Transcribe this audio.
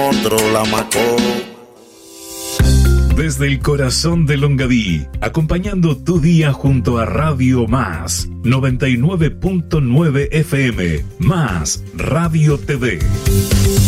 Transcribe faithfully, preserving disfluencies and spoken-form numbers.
otro la macó. Desde el corazón de Longaví, acompañando tu día junto a Radio Más, noventa y nueve punto nueve F M, Más Radio T V.